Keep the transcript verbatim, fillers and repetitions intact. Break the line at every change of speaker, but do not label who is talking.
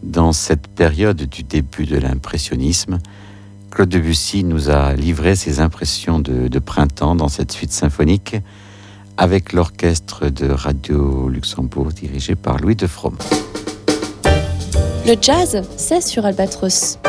Dans cette période du début de l'impressionnisme, Claude Debussy nous a livré ses impressions de, de printemps dans cette suite symphonique avec l'orchestre de Radio Luxembourg dirigé par Louis de Fromm.
Le jazz, c'est sur Albatros.